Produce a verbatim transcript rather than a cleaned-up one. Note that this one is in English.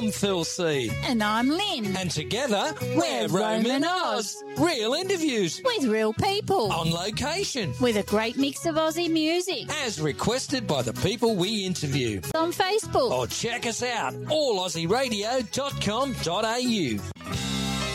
I'm Phil C. And I'm Lynn. And together, We're we're Roman Roman Oz. Real interviews With real people. on location. With a great mix of Aussie music. As requested by the people we interview. On Facebook. Or check us out, all aussie radio dot com dot a u.